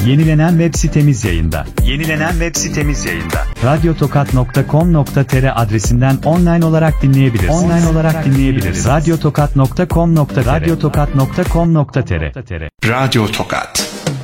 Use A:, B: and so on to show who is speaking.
A: Yenilenen web sitemiz yayında. Radyotokat.com.tr adresinden online olarak dinleyebilirsiniz. Radyotokat.com.tr. Radyo Tokat.